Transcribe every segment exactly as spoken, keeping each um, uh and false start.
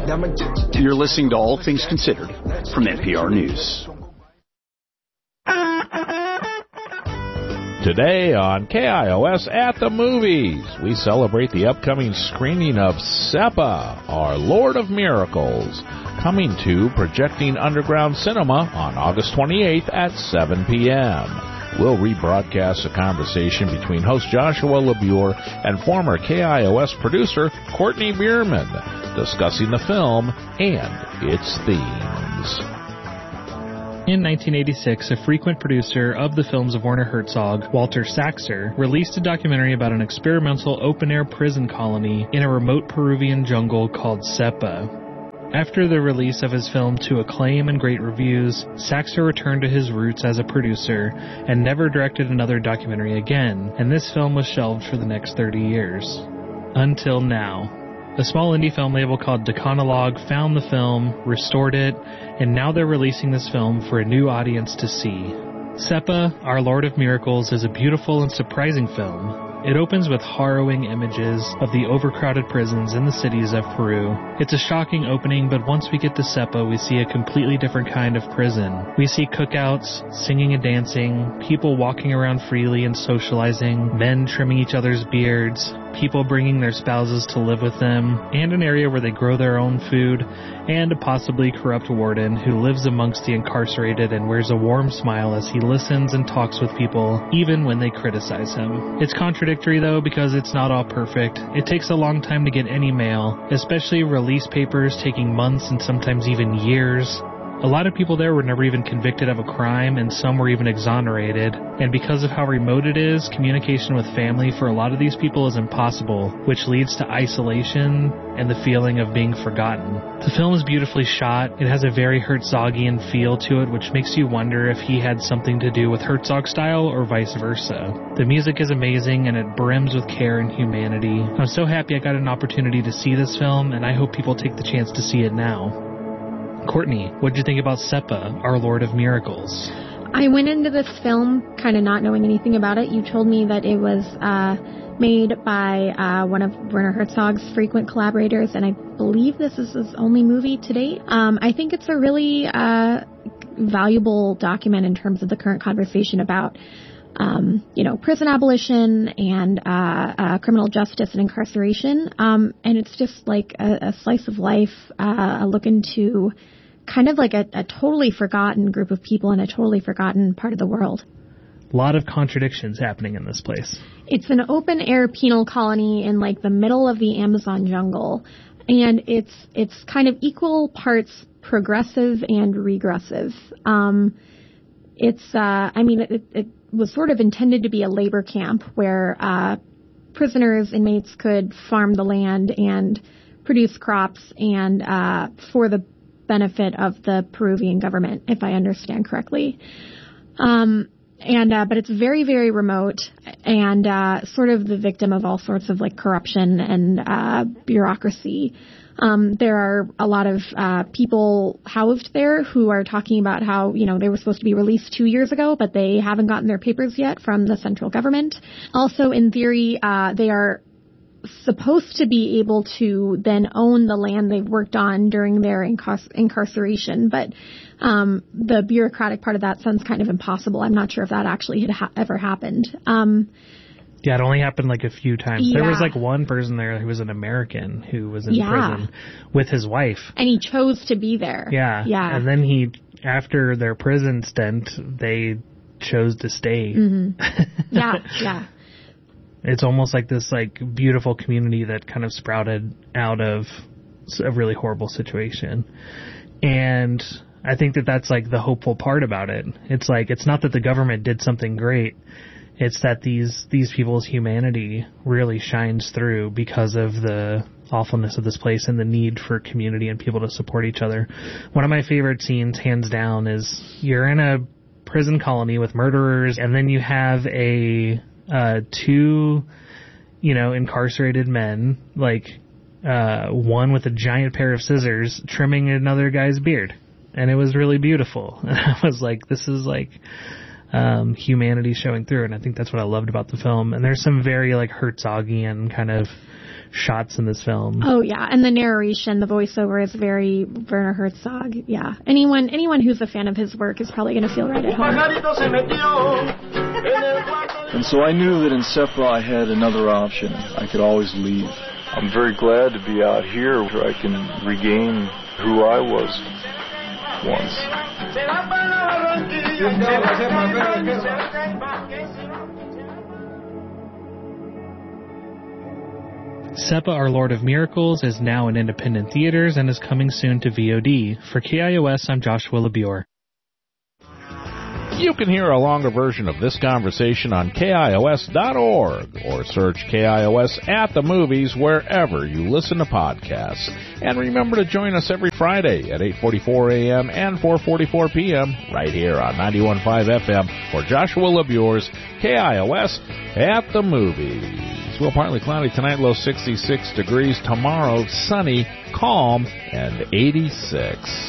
You're listening to All Things Considered from N P R News. Today on K I O S at the Movies, we celebrate the upcoming screening of SEPA, Our Lord of Miracles, coming to Projecting Underground Cinema on August twenty-eighth at seven p.m. We'll rebroadcast a conversation between host Joshua LeBure and former K I O S producer Courtney Bierman, discussing the film and its themes. In nineteen eighty-six, a frequent producer of the films of Werner Herzog, Walter Saxer, released a documentary about an experimental open-air prison colony in a remote Peruvian jungle called SEPA. After the release of his film to acclaim and great reviews, Saxer returned to his roots as a producer and never directed another documentary again, and this film was shelved for the next thirty years. Until now. A small indie film label called Decanologue found the film, restored it, and now they're releasing this film for a new audience to see. SEPA, Our Lord of Miracles, is a beautiful and surprising film. It opens with harrowing images of the overcrowded prisons in the cities of Peru. It's a shocking opening, but once we get to SEPA, we see a completely different kind of prison. We see cookouts, singing and dancing, people walking around freely and socializing, men trimming each other's beards, people bringing their spouses to live with them, and an area where they grow their own food, and a possibly corrupt warden who lives amongst the incarcerated and wears a warm smile as he listens and talks with people, even when they criticize him. It's contradictory, though, because it's not all perfect. It takes a long time to get any mail, especially release papers taking months and sometimes even years. A lot of people there were never even convicted of a crime, and some were even exonerated. And because of how remote it is, communication with family for a lot of these people is impossible, which leads to isolation and the feeling of being forgotten. The film is beautifully shot. It has a very Herzogian feel to it, which makes you wonder if he had something to do with Herzog style or vice versa. The music is amazing, and it brims with care and humanity. I'm so happy I got an opportunity to see this film, and I hope people take the chance to see it now. Courtney, what did you think about SEPA, Our Lord of Miracles? I went into this film kind of not knowing anything about it. You told me that it was uh, made by uh, one of Werner Herzog's frequent collaborators, and I believe this is his only movie to date. Um, I think it's a really uh, valuable document in terms of the current conversation about Um, you know, prison abolition and uh, uh, criminal justice and incarceration. Um, and it's just like a, a slice of life, uh, a look into kind of like a, a totally forgotten group of people in a totally forgotten part of the world. A lot of contradictions happening in this place. It's an open-air penal colony in like the middle of the Amazon jungle. And it's it's kind of equal parts progressive and regressive. Um, it's, uh, I mean, it, it was sort of intended to be a labor camp where uh, prisoners, inmates could farm the land and produce crops and uh, for the benefit of the Peruvian government, if I understand correctly. Um, and uh, but it's very, very remote and uh, sort of the victim of all sorts of like corruption and uh, bureaucracy. Um, there are a lot of uh, people housed there who are talking about how, you know, they were supposed to be released two years ago, but they haven't gotten their papers yet from the central government. Also, in theory, uh, they are supposed to be able to then own the land they've worked on during their incar- incarceration, but um, the bureaucratic part of that sounds kind of impossible. I'm not sure if that actually had ha- ever happened. Um, Yeah, it only happened like a few times. Yeah. There was like one person there who was an American who was in Yeah. prison with his wife. And he chose to be there. Yeah. Yeah. And then he, after their prison stint, they chose to stay. Mm-hmm. Yeah, yeah. It's almost like this like beautiful community that kind of sprouted out of a really horrible situation. And I think that that's like the hopeful part about it. It's like, it's not that the government did something great. It's that these these people's humanity really shines through because of the awfulness of this place and the need for community and people to support each other. One of my favorite scenes, hands down, is you're in a prison colony with murderers, and then you have a uh, two, you know, incarcerated men, like uh, one with a giant pair of scissors trimming another guy's beard, and it was really beautiful. And I was like, this is like. Um, humanity showing through, and I think that's what I loved about the film. And there's some very like Herzogian kind of shots in this film. Oh yeah, and the narration, the voiceover is very Werner Herzog. Yeah, anyone anyone who's a fan of his work is probably going to feel right at home. And so I knew that in SEPA I had another option. I could always leave. I'm very glad to be out here where I can regain who I was once. SEPA, Our Lord of Miracles is now in independent theaters and is coming soon to V O D. For K I O S, I'm Joshua LeBure. You can hear a longer version of this conversation on K I O S dot org or search K I O S at the movies wherever you listen to podcasts. And remember to join us every Friday at eight forty-four a.m. and four forty-four p.m. right here on ninety-one point five F M for Joshua LeBure's K I O S at the movies. Well, partly cloudy tonight, low sixty-six degrees. Tomorrow, sunny, calm, and eighty-six.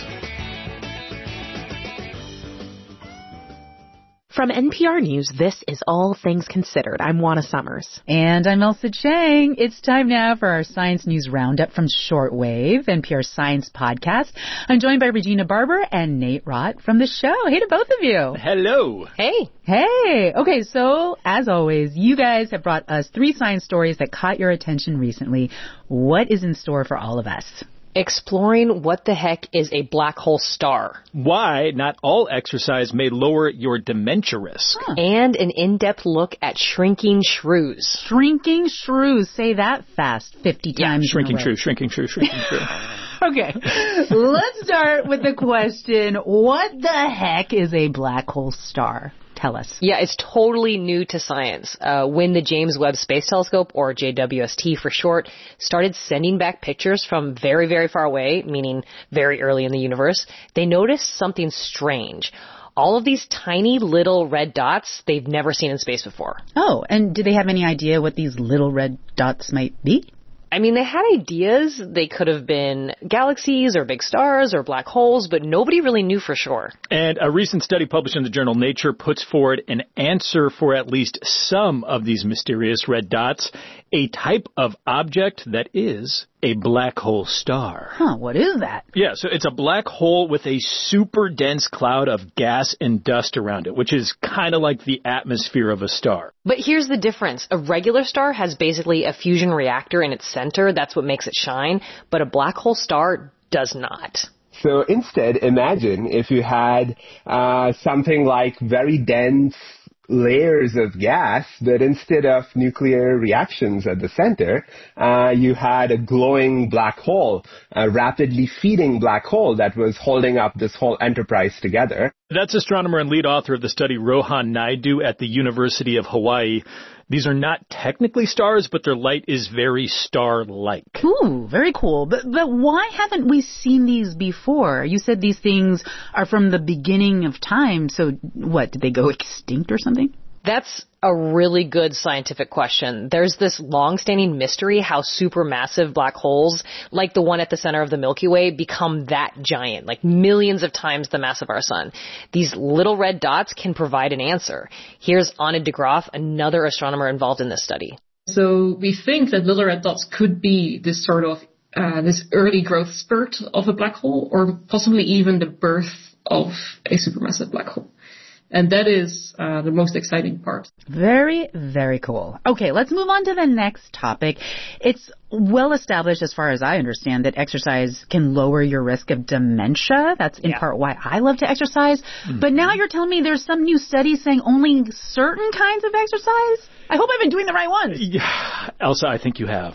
From N P R News, this is All Things Considered. I'm Juana Summers. And I'm Elsa Chang. It's time now for our Science News Roundup from Shortwave, N P R's science podcast. I'm joined by Regina Barber and Nate Rott from the show. Hey to both of you. Hello. Hey. Hey. Okay, so as always, you guys have brought us three science stories that caught your attention recently. What is in store for all of us? Exploring what the heck is a black hole star. Why not all exercise may lower your dementia risk. Huh. And an in-depth look at shrinking shrews. Shrinking shrews. Say that fast fifty Yeah, times. shrinking shrew, shrinking shrew, shrinking shrew. Okay, let's start with the question, what the heck is a black hole star? Tell us. Yeah, it's totally new to science. Uh, when the James Webb Space Telescope, or J W S T for short, started sending back pictures from very, very far away, meaning very early in the universe, they noticed something strange. All of these tiny little red dots they've never seen in space before. Oh, and do they have any idea what these little red dots might be? I mean, they had ideas. They could have been galaxies or big stars or black holes, but nobody really knew for sure. And a recent study published in the journal Nature puts forward an answer for at least some of these mysterious red dots, a type of object that is a black hole star. Huh, what is that? Yeah, so it's a black hole with a super dense cloud of gas and dust around it, which is kind of like the atmosphere of a star. But here's the difference. A regular star has basically a fusion reactor in its center. That's what makes it shine. But a black hole star does not. So instead, imagine if you had uh, something like very dense layers of gas, but instead of nuclear reactions at the center, uh, you had a glowing black hole, a rapidly feeding black hole that was holding up this whole enterprise together. That's astronomer and lead author of the study, Rohan Naidu at the University of Hawaii. These are not technically stars, but their light is very star-like. Ooh, very cool. But but why haven't we seen these before? You said these things are from the beginning of time, so what, did they go extinct or something? That's a really good scientific question. There's this long-standing mystery how supermassive black holes, like the one at the center of the Milky Way, become that giant, like millions of times the mass of our sun. These little red dots can provide an answer. Here's Anna de Graaf, another astronomer involved in this study. So we think that little red dots could be this sort of, uh, this early growth spurt of a black hole, or possibly even the birth of a supermassive black hole. And that is uh, the most exciting part. Very, very cool. Okay, let's move on to the next topic. It's well established, as far as I understand, that exercise can lower your risk of dementia. That's in yeah. part why I love to exercise. Mm-hmm. But now you're telling me there's some new study saying only certain kinds of exercise? I hope I've been doing the right ones. Yeah, Elsa, I think you have.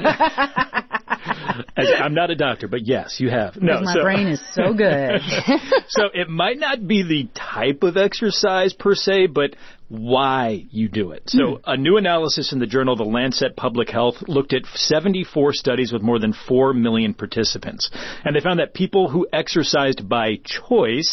I'm not a doctor, but yes, you have. No, my so, brain is so good. So it might not be the type of exercise per se, but why you do it. So mm. a new analysis in the journal The Lancet Public Health looked at seventy-four studies with more than four million participants. And they found that people who exercised by choice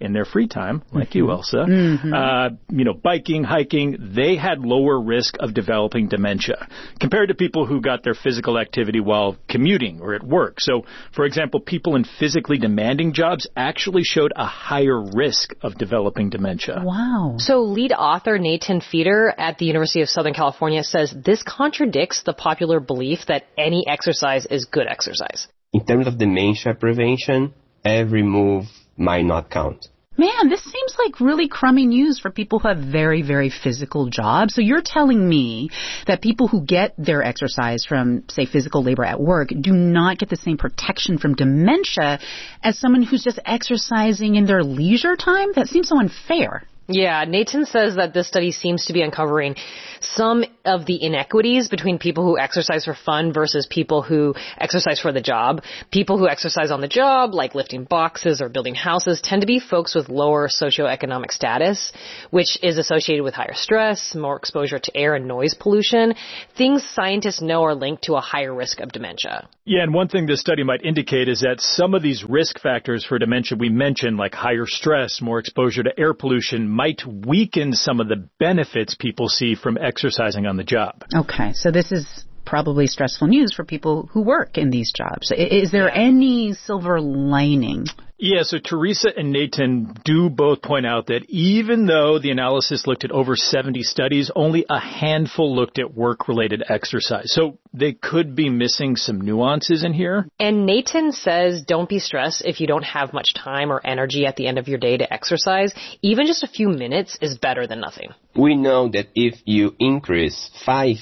in their free time, like mm-hmm. you, Elsa, mm-hmm. uh, you know, biking, hiking, they had lower risk of developing dementia compared to people who got their physical activity while commuting or at work. So, for example, people in physically demanding jobs actually showed a higher risk of developing dementia. Wow. So lead author Nathan Feeder at the University of Southern California says this contradicts the popular belief that any exercise is good exercise. In terms of dementia prevention, every move might not count. Man, this seems like really crummy news for people who have very, very physical jobs. So you're telling me that people who get their exercise from, say, physical labor at work do not get the same protection from dementia as someone who's just exercising in their leisure time? That seems so unfair. Yeah, Nathan says that this study seems to be uncovering some of the inequities between people who exercise for fun versus people who exercise for the job. People who exercise on the job, like lifting boxes or building houses, tend to be folks with lower socioeconomic status, which is associated with higher stress, more exposure to air and noise pollution, things scientists know are linked to a higher risk of dementia. Yeah, and one thing this study might indicate is that some of these risk factors for dementia we mentioned, like higher stress, more exposure to air pollution, might weaken some of the benefits people see from exercising on the job. Okay, so this is probably stressful news for people who work in these jobs. Is there any silver lining? Yeah, so Teresa and Nathan do both point out that even though the analysis looked at over seventy studies, only a handful looked at work-related exercise. So they could be missing some nuances in here. And Nathan says don't be stressed if you don't have much time or energy at the end of your day to exercise. Even just a few minutes is better than nothing. We know that if you increase five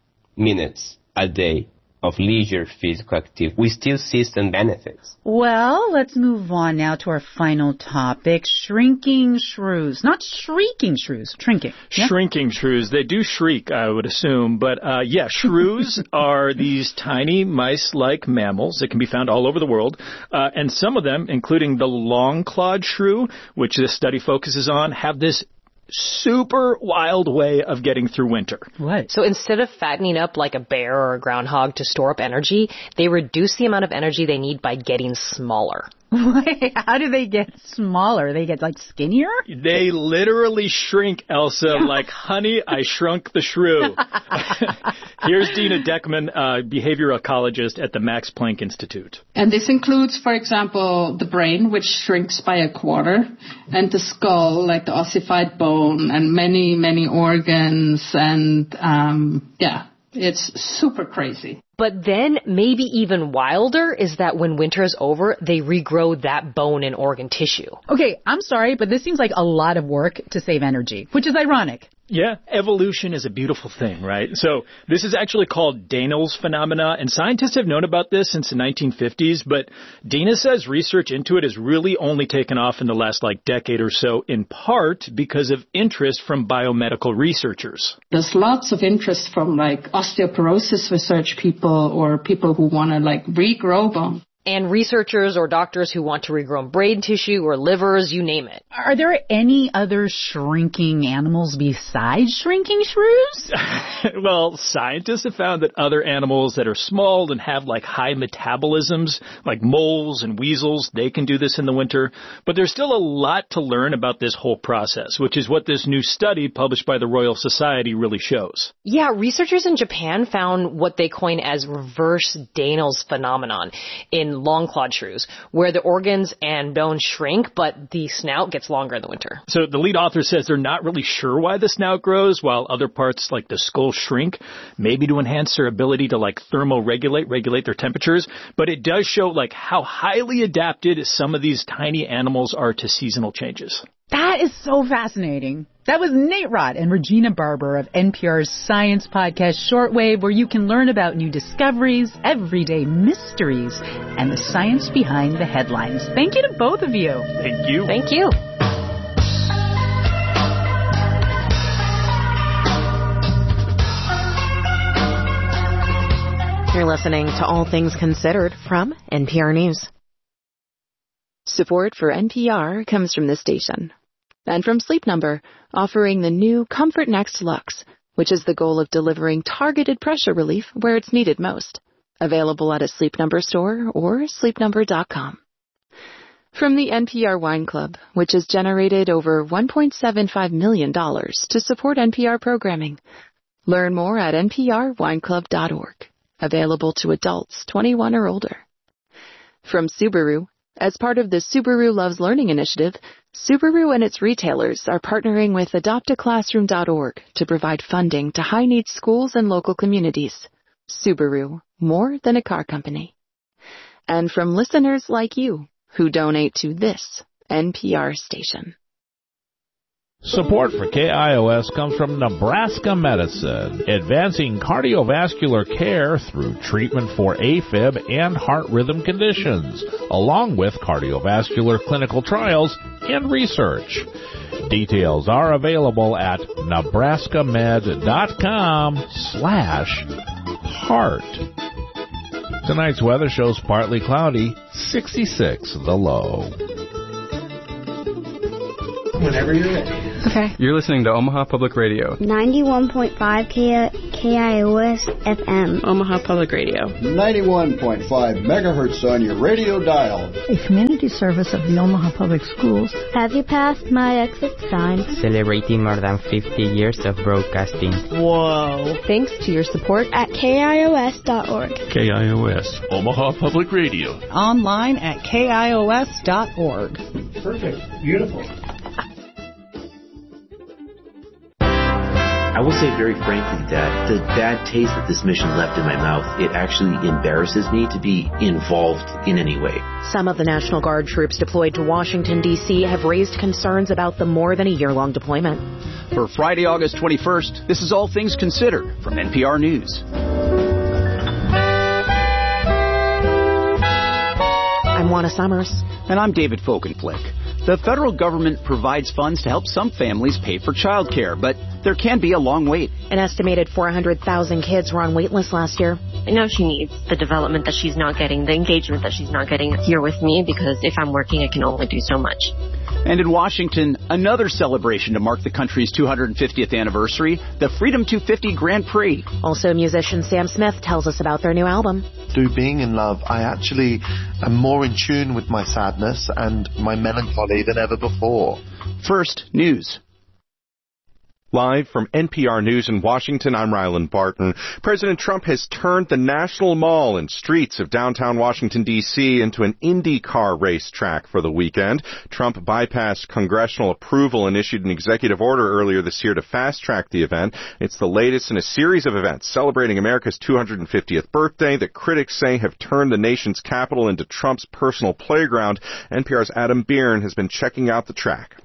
minutes a day of leisure physical activity, we still see some benefits. Well, let's move on now to our final topic, shrinking shrews. Not shrieking shrews, shrinking. Yeah? Shrinking shrews. They do shriek, I would assume. But, uh, yeah, shrews are these tiny mice-like mammals that can be found all over the world. Uh, and some of them, including the long-clawed shrew, which this study focuses on, have this super wild way of getting through winter. What? So instead of fattening up like a bear or a groundhog to store up energy, they reduce the amount of energy they need by getting smaller. Wait, how do they get smaller? They get, like, skinnier? They literally shrink, Elsa, like, honey, I shrunk the shrew. Here's Dina Deckman, uh, behavioral ecologist at the Max Planck Institute. And this includes, for example, the brain, which shrinks by a quarter, and the skull, like the ossified bone, and many, many organs, and, um, yeah, it's super crazy. But then, maybe even wilder, is that when winter is over, they regrow that bone and organ tissue. Okay, I'm sorry, but this seems like a lot of work to save energy, which is ironic. Yeah, evolution is a beautiful thing, right? So this is actually called Dahnel's phenomena, and scientists have known about this since the nineteen fifties, but Dina says research into it has really only taken off in the last, like, decade or so, in part because of interest from biomedical researchers. There's lots of interest from, like, osteoporosis research people or people who want to, like, regrow bone. And researchers or doctors who want to regrow brain tissue or livers, you name it. Are there any other shrinking animals besides shrinking shrews? Well, scientists have found that other animals that are small and have, like, high metabolisms, like moles and weasels, they can do this in the winter. But there's still a lot to learn about this whole process, which is what this new study published by the Royal Society really shows. Yeah, researchers in Japan found what they coin as reverse Dahnel's phenomenon in long-clawed shrews, where the organs and bones shrink, but the snout gets longer in the winter. So the lead author says they're not really sure why the snout grows, while other parts like the skull shrink, maybe to enhance their ability to, like, thermoregulate, regulate their temperatures. But it does show, like, how highly adapted some of these tiny animals are to seasonal changes. That is so fascinating. That was Nate Rott and Regina Barber of N P R's science podcast Shortwave, where you can learn about new discoveries, everyday mysteries, and the science behind the headlines. Thank you to both of you. Thank you. Thank you. You're listening to All Things Considered from N P R News. Support for N P R comes from this station. And from Sleep Number, offering the new Comfort Next Luxe, which is the goal of delivering targeted pressure relief where it's needed most. Available at a Sleep Number store or sleep number dot com. From the N P R Wine Club, which has generated over one point seven five million dollars to support N P R programming. Learn more at N P R wine club dot org. Available to adults twenty-one or older. From Subaru, as part of the Subaru Loves Learning initiative, Subaru and its retailers are partnering with adopt a classroom dot org to provide funding to high-needs schools and local communities. Subaru, more than a car company. And from listeners like you, who donate to this N P R station. Support for K I O S comes from Nebraska Medicine, advancing cardiovascular care through treatment for AFib and heart rhythm conditions, along with cardiovascular clinical trials and research. Details are available at nebraska med dot com slash heart. Tonight's weather shows partly cloudy, sixty-six the low. Whenever you're ready. Okay. You're listening to Omaha Public Radio. ninety-one point five K I O S F M. Omaha Public Radio. ninety-one point five megahertz on your radio dial. A community service of the Omaha Public Schools. Have you passed my exit sign? Celebrating more than fifty years of broadcasting. Whoa. Thanks to your support at K I O S dot org. K I O S, Omaha Public Radio. Online at K I O S dot org. Perfect. Beautiful. I will say very frankly that the bad taste that this mission left in my mouth, it actually embarrasses me to be involved in any way. Some of the National Guard troops deployed to Washington, D C have raised concerns about the more than a year-long deployment. For Friday, August twenty-first, this is All Things Considered from N P R News. I'm Juana Summers. And I'm David Folkenflik. The federal government provides funds to help some families pay for childcare, but there can be a long wait. An estimated four hundred thousand kids were on wait lists last year. I know she needs the development that she's not getting, the engagement that she's not getting here with me, because if I'm working, I can only do so much. And in Washington, another celebration to mark the country's two hundred fiftieth anniversary, the Freedom two fifty Grand Prix. Also, musician Sam Smith tells us about their new album. Through being in love, I actually am more in tune with my sadness and my melancholy than ever before. First, news. Live from N P R News in Washington, I'm Ryland Barton. President Trump has turned the National Mall and streets of downtown Washington, D C into an IndyCar racetrack for the weekend. Trump bypassed congressional approval and issued an executive order earlier this year to fast-track the event. It's the latest in a series of events celebrating America's two hundred fiftieth birthday that critics say have turned the nation's capital into Trump's personal playground. N P R's Adam Byrne has been checking out the track.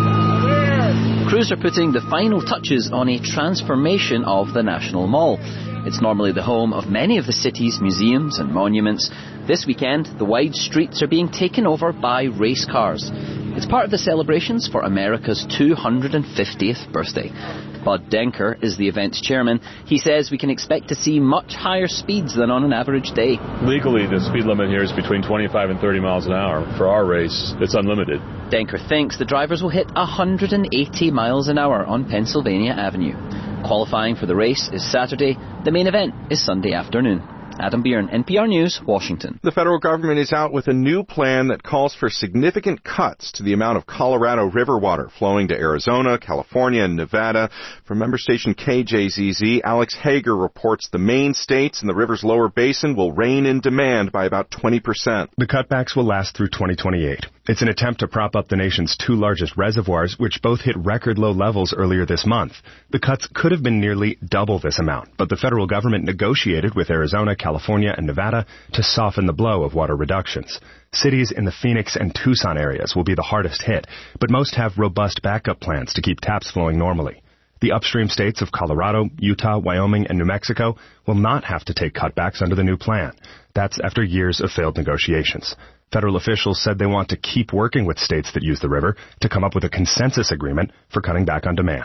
Crews are putting the final touches on a transformation of the National Mall. It's normally the home of many of the city's museums and monuments. This weekend, the wide streets are being taken over by race cars. It's part of the celebrations for America's two hundred fiftieth birthday. Bud Denker is the event's chairman. He says we can expect to see much higher speeds than on an average day. Legally, the speed limit here is between twenty-five and thirty miles an hour. For our race, it's unlimited. Denker thinks the drivers will hit one hundred eighty miles an hour on Pennsylvania Avenue. Qualifying for the race is Saturday. The main event is Sunday afternoon. Adam Byrne, N P R News, Washington. The federal government is out with a new plan that calls for significant cuts to the amount of Colorado River water flowing to Arizona, California, and Nevada. From member station K J Z Z, Alex Hager reports the Maine states and the river's lower basin will rein in demand by about twenty percent. The cutbacks will last through twenty twenty-eight. It's an attempt to prop up the nation's two largest reservoirs, which both hit record low levels earlier this month. The cuts could have been nearly double this amount, but the federal government negotiated with Arizona, California, and Nevada to soften the blow of water reductions. Cities in the Phoenix and Tucson areas will be the hardest hit, but most have robust backup plans to keep taps flowing normally. The upstream states of Colorado, Utah, Wyoming, and New Mexico will not have to take cutbacks under the new plan. That's after years of failed negotiations. Federal officials said they want to keep working with states that use the river to come up with a consensus agreement for cutting back on demand.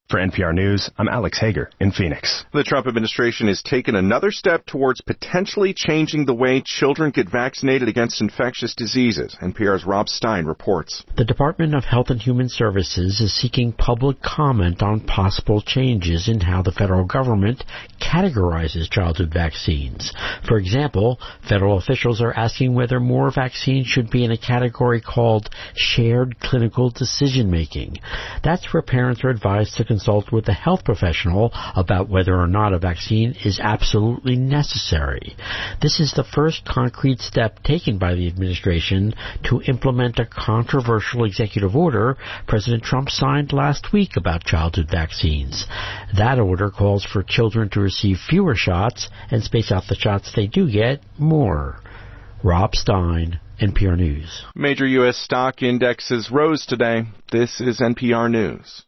For N P R News, I'm Alex Hager in Phoenix. The Trump administration has taken another step towards potentially changing the way children get vaccinated against infectious diseases. N P R's Rob Stein reports. The Department of Health and Human Services is seeking public comment on possible changes in how the federal government categorizes childhood vaccines. For example, federal officials are asking whether more vaccines should be in a category called shared clinical decision-making. That's where parents are advised to consult with a health professional about whether or not a vaccine is absolutely necessary. This is the first concrete step taken by the administration to implement a controversial executive order President Trump signed last week about childhood vaccines. That order calls for children to receive fewer shots and space out the shots they do get more. Rob Stein, N P R News. Major U S stock indexes rose today. This is N P R News.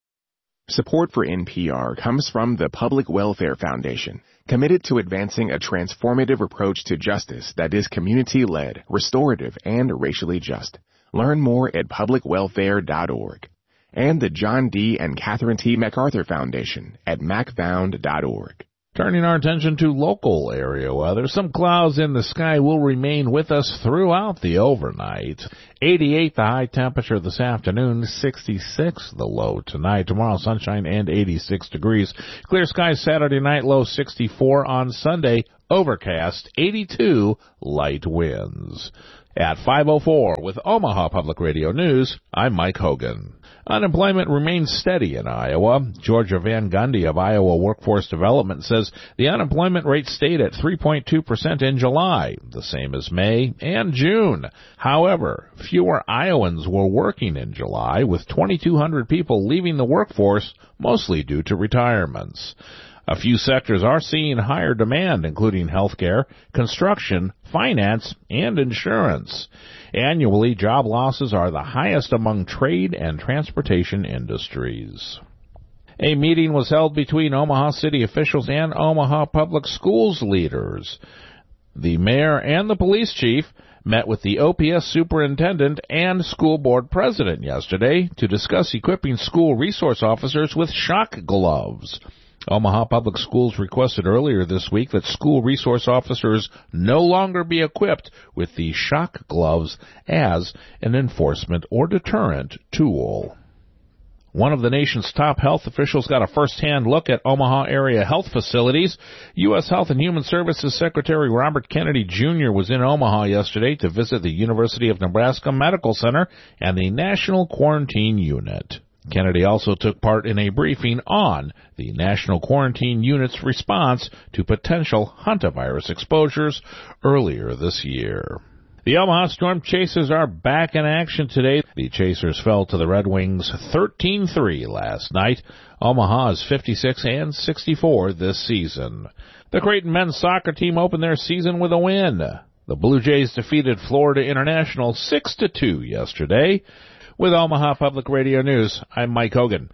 Support for N P R comes from the Public Welfare Foundation, committed to advancing a transformative approach to justice that is community-led, restorative, and racially just. Learn more at public welfare dot org. And the John D. and Catherine T. MacArthur Foundation at mac found dot org. Turning our attention to local area weather, some clouds in the sky will remain with us throughout the overnight. eighty-eight the high temperature this afternoon, sixty-six the low tonight. Tomorrow sunshine and eighty-six degrees. Clear skies Saturday night, low sixty-four. On Sunday, overcast, eighty-two, light winds. At five oh four with Omaha Public Radio News, I'm Mike Hogan. Unemployment remains steady in Iowa. Georgia Van Gundy of Iowa Workforce Development says the unemployment rate stayed at three point two percent in July, the same as May and June. However, fewer Iowans were working in July, with twenty-two hundred people leaving the workforce, mostly due to retirements. A few sectors are seeing higher demand, including healthcare, construction, finance, and insurance. Annually, job losses are the highest among trade and transportation industries. A meeting was held between Omaha City officials and Omaha Public Schools leaders. The mayor and the police chief met with the O P S superintendent and school board president yesterday to discuss equipping school resource officers with shock gloves. Omaha Public Schools requested earlier this week that school resource officers no longer be equipped with the shock gloves as an enforcement or deterrent tool. One of the nation's top health officials got a first-hand look at Omaha area health facilities. U S Health and Human Services Secretary Robert Kennedy Junior was in Omaha yesterday to visit the University of Nebraska Medical Center and the National Quarantine Unit. Kennedy also took part in a briefing on the National Quarantine Unit's response to potential hantavirus exposures earlier this year. The Omaha Storm Chasers are back in action today. The Chasers fell to the Red Wings thirteen three last night. Omaha is fifty-six and sixty-four this season. The Creighton men's soccer team opened their season with a win. The Blue Jays defeated Florida International six to two yesterday. With Omaha Public Radio News, I'm Mike Hogan.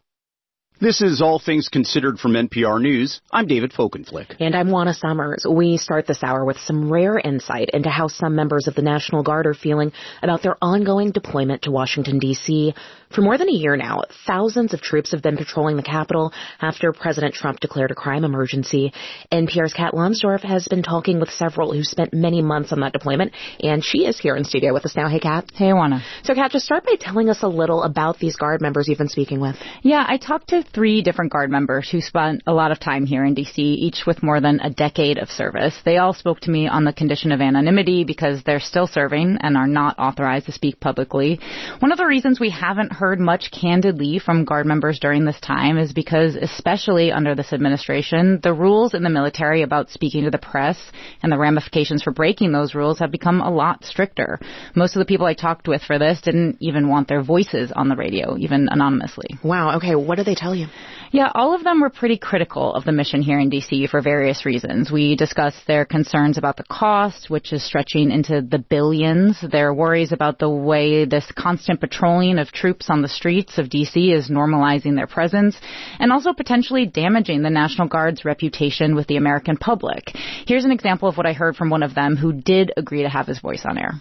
This is All Things Considered from N P R News. I'm David Folkenflick. And I'm Juana Summers. We start this hour with some rare insight into how some members of the National Guard are feeling about their ongoing deployment to Washington, D C For more than a year now, thousands of troops have been patrolling the Capitol after President Trump declared a crime emergency. N P R's Kat Lonsdorf has been talking with several who spent many months on that deployment, and she is here in studio with us now. Hey, Kat. Hey, Juana. So, Kat, just start by telling us a little about these Guard members you've been speaking with. Yeah, I talked to three different Guard members who spent a lot of time here in D C, each with more than a decade of service. They all spoke to me on the condition of anonymity because they're still serving and are not authorized to speak publicly. One of the reasons we haven't heard much candidly from Guard members during this time is because, especially under this administration, the rules in the military about speaking to the press and the ramifications for breaking those rules have become a lot stricter. Most of the people I talked with for this didn't even want their voices on the radio, even anonymously. Wow. Okay. What did they tell you? Yeah, all of them were pretty critical of the mission here in D C for various reasons. We discussed their concerns about the cost, which is stretching into the billions, their worries about the way this constant patrolling of troops on the streets of D C is normalizing their presence, and also potentially damaging the National Guard's reputation with the American public. Here's an example of what I heard from one of them who did agree to have his voice on air.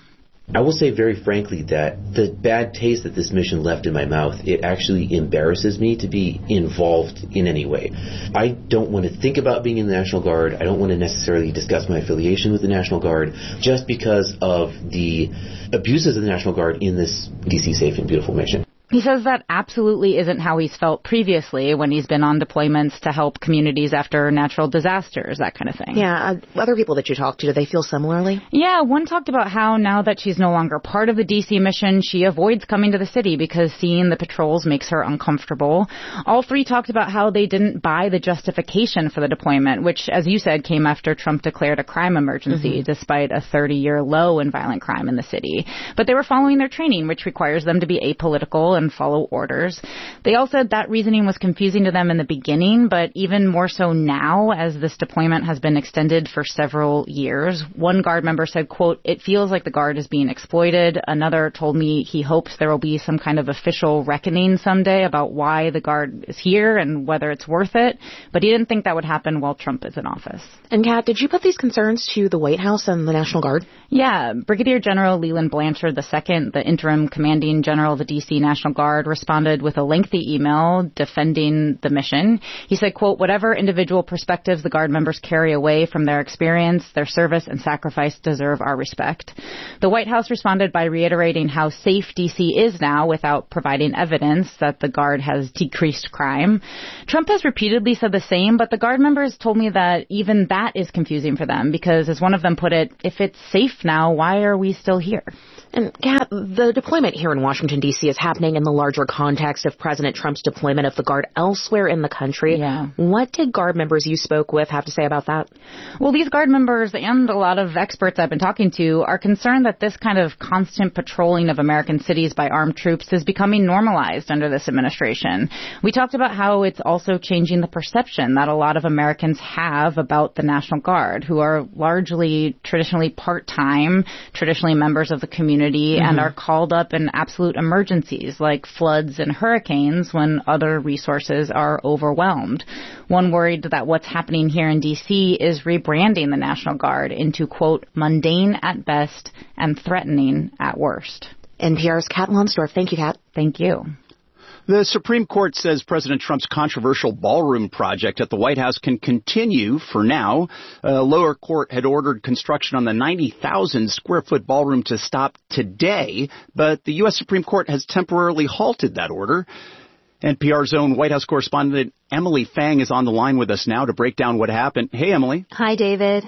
I will say very frankly that the bad taste that this mission left in my mouth, it actually embarrasses me to be involved in any way. I don't want to think about being in the National Guard. I don't want to necessarily discuss my affiliation with the National Guard just because of the abuses of the National Guard in this D C Safe and Beautiful mission. He says that absolutely isn't how he's felt previously when he's been on deployments to help communities after natural disasters, that kind of thing. Yeah. Uh, other people that you talk to, do they feel similarly? Yeah. One talked about how now that she's no longer part of the D C mission, she avoids coming to the city because seeing the patrols makes her uncomfortable. All three talked about how they didn't buy the justification for the deployment, which, as you said, came after Trump declared a crime emergency, mm-hmm. despite a thirty-year low in violent crime in the city. But they were following their training, which requires them to be apolitical and follow orders. They all said that reasoning was confusing to them in the beginning, but even more so now as this deployment has been extended for several years. One Guard member said, quote, "It feels like the Guard is being exploited." Another told me he hopes there will be some kind of official reckoning someday about why the Guard is here and whether it's worth it, but he didn't think that would happen while Trump is in office. And Kat, did you put these concerns to the White House and the National Guard? Yeah. Brigadier General Leland Blanchard the second, the interim commanding general of the D C National Guard, responded with a lengthy email defending the mission. He said, quote, "Whatever individual perspectives the Guard members carry away from their experience, their service and sacrifice deserve our respect." The White House responded by reiterating how safe D C is now without providing evidence that the Guard has decreased crime. Trump has repeatedly said the same, but the Guard members told me that even that is confusing for them because, as one of them put it, if it's safe now, why are we still here? And Kat, the deployment here in Washington, D C is happening in the larger context of President Trump's deployment of the Guard elsewhere in the country. Yeah. What did Guard members you spoke with have to say about that? Well, these Guard members and a lot of experts I've been talking to are concerned that this kind of constant patrolling of American cities by armed troops is becoming normalized under this administration. We talked about how it's also changing the perception that a lot of Americans have about the National Guard, who are largely traditionally part-time, traditionally members of the community, mm-hmm. and are called up in absolute emergencies like floods and hurricanes when other resources are overwhelmed. One worried that what's happening here in D C is rebranding the National Guard into, quote, "mundane at best and threatening at worst." N P R's Kat Lonsdorf. Thank you, Kat. Thank you. The Supreme Court says President Trump's controversial ballroom project at the White House can continue for now. A lower court had ordered construction on the ninety thousand square foot ballroom to stop today, but the U S Supreme Court has temporarily halted that order. N P R's own White House correspondent Emily Fang is on the line with us now to break down what happened. Hey, Emily. Hi, David.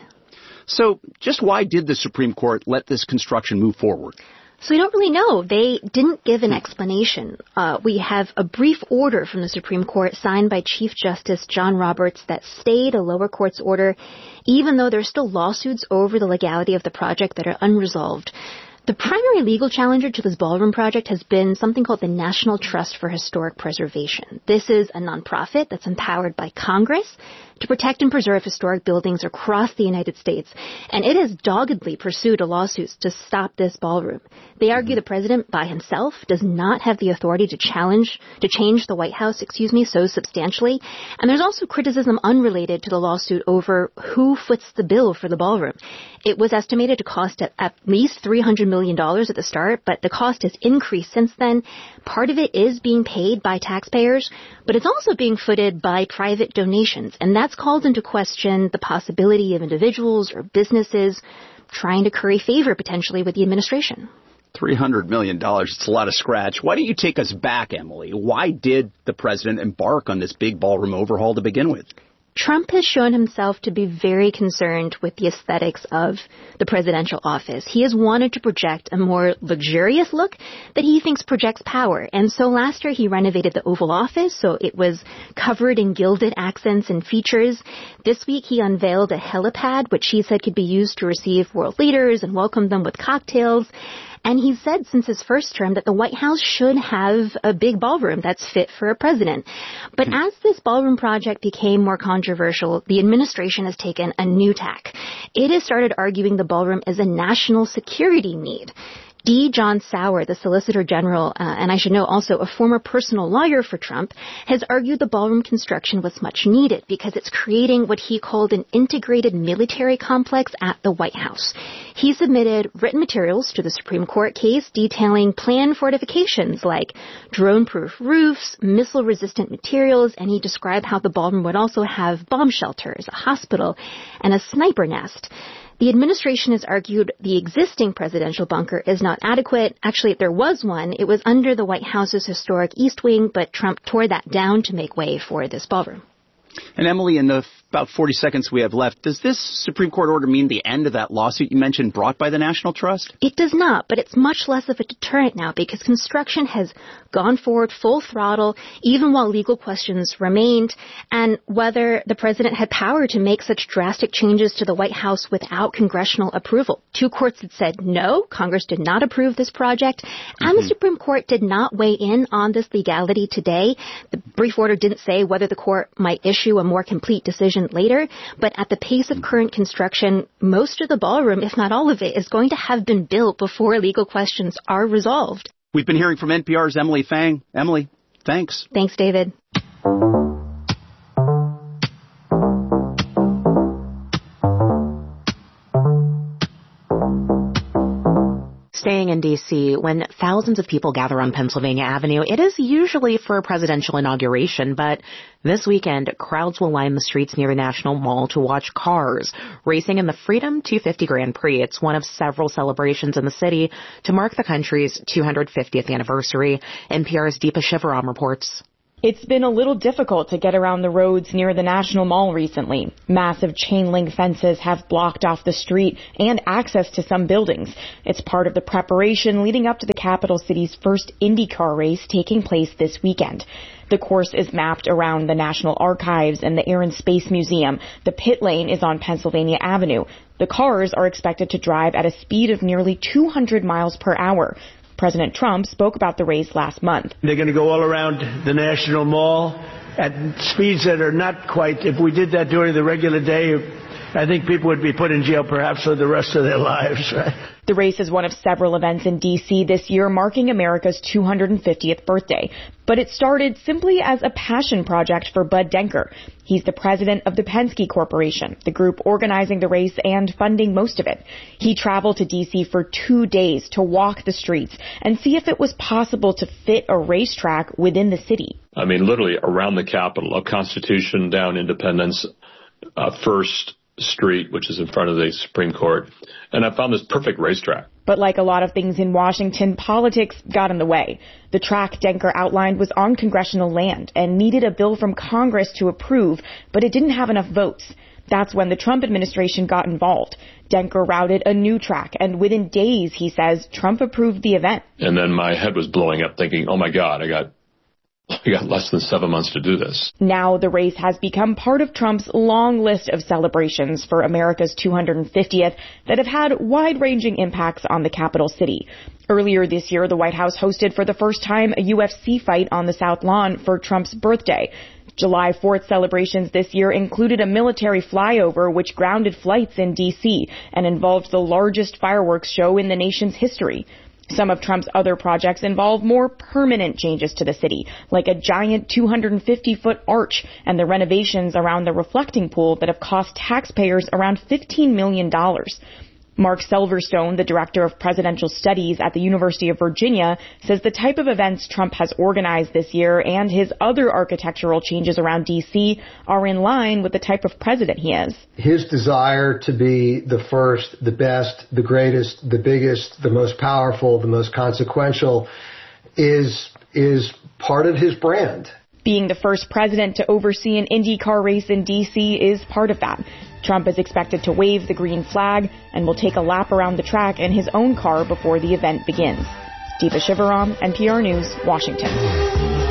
So just why did the Supreme Court let this construction move forward? So we don't really know. They didn't give an explanation. Uh, we have a brief order from the Supreme Court signed by Chief Justice John Roberts that stayed a lower court's order, even though there's still lawsuits over the legality of the project that are unresolved. The primary legal challenger to this ballroom project has been something called the National Trust for Historic Preservation. This is a nonprofit that's empowered by Congress to protect and preserve historic buildings across the United States, and it has doggedly pursued a lawsuit to stop this ballroom. They argue the president by himself does not have the authority to challenge, to change the White House, excuse me, so substantially. And there's also criticism unrelated to the lawsuit over who foots the bill for the ballroom. It was estimated to cost at, at least three hundred million dollars at the start, but the cost has increased since then. Part of it is being paid by taxpayers, but it's also being footed by private donations, and that's called into question the possibility of individuals or businesses trying to curry favor potentially with the administration. three hundred million dollars, it's a lot of scratch. Why don't you take us back, Emily? Why did the president embark on this big ballroom overhaul to begin with? Trump has shown himself to be very concerned with the aesthetics of the presidential office. He has wanted to project a more luxurious look that he thinks projects power. And so last year he renovated the Oval Office, so it was covered in gilded accents and features. This week he unveiled a helipad, which he said could be used to receive world leaders and welcome them with cocktails. And he said since his first term that the White House should have a big ballroom that's fit for a president. But as this ballroom project became more controversial, the administration has taken a new tack. It has started arguing the ballroom is a national security need. D. John Sauer, the Solicitor General, uh, and I should know also a former personal lawyer for Trump, has argued the ballroom construction was much needed because it's creating what he called an integrated military complex at the White House. He submitted written materials to the Supreme Court case detailing planned fortifications like drone-proof roofs, missile-resistant materials, and he described how the ballroom would also have bomb shelters, a hospital, and a sniper nest. The administration has argued the existing presidential bunker is not adequate. Actually, there was one. It was under the White House's historic East Wing, but Trump tore that down to make way for this ballroom. And Emily, in the about forty seconds we have left, does this Supreme Court order mean the end of that lawsuit you mentioned brought by the National Trust? It does not, but it's much less of a deterrent now because construction has gone forward full throttle, even while legal questions remained, and whether the president had power to make such drastic changes to the White House without congressional approval. Two courts had said no, Congress did not approve this project, mm-hmm. and the Supreme Court did not weigh in on this legality today. The brief order didn't say whether the court might issue a more complete decision later, but at the pace of current construction, most of the ballroom, if not all of it, is going to have been built before legal questions are resolved. We've been hearing from N P R's Emily Fang. Emily, thanks. Thanks, David. Staying in D C, when thousands of people gather on Pennsylvania Avenue, it is usually for a presidential inauguration, but this weekend, crowds will line the streets near the National Mall to watch cars racing in the Freedom two fifty Grand Prix. It's one of several celebrations in the city to mark the country's two hundred fiftieth anniversary. N P R's Deepa Shivaram reports. It's been a little difficult to get around the roads near the National Mall recently. Massive chain-link fences have blocked off the street and access to some buildings. It's part of the preparation leading up to the capital city's first IndyCar race taking place this weekend. The course is mapped around the National Archives and the Air and Space Museum. The pit lane is on Pennsylvania Avenue. The cars are expected to drive at a speed of nearly two hundred miles per hour. President Trump spoke about the race last month. They're going to go all around the National Mall at speeds that are not quite, if we did that during the regular day, I think people would be put in jail perhaps for the rest of their lives, right? The race is one of several events in D C this year marking America's two hundred fiftieth birthday. But it started simply as a passion project for Bud Denker. He's the president of the Penske Corporation, the group organizing the race and funding most of it. He traveled to D C for two days to walk the streets and see if it was possible to fit a racetrack within the city. I mean, literally around the Capitol, up Constitution, down Independence, uh, First Street, which is in front of the Supreme Court, and I found this perfect racetrack. But like a lot of things in Washington, politics got in the way. The track Denker outlined was on congressional land and needed a bill from Congress to approve, but it didn't have enough votes. That's when the Trump administration got involved. Denker routed a new track, and within days, he says, Trump approved the event. And then my head was blowing up thinking, oh my God, I got We got less than seven months to do this. Now the race has become part of Trump's long list of celebrations for America's two hundred fiftieth that have had wide-ranging impacts on the capital city. Earlier this year, the White House hosted for the first time a U F C fight on the South Lawn for Trump's birthday. July fourth celebrations this year included a military flyover which grounded flights in D C and involved the largest fireworks show in the nation's history. Some of Trump's other projects involve more permanent changes to the city, like a giant two hundred fifty foot arch and the renovations around the reflecting pool that have cost taxpayers around fifteen million dollars. Mark Silverstone, the director of presidential studies at the University of Virginia, says the type of events Trump has organized this year and his other architectural changes around D C are in line with the type of president he is. His desire to be the first, the best, the greatest, the biggest, the most powerful, the most consequential is is part of his brand. Being the first president to oversee an IndyCar race in D C is part of that. Trump is expected to wave the green flag and will take a lap around the track in his own car before the event begins. Deepa Shivaram, N P R News, Washington.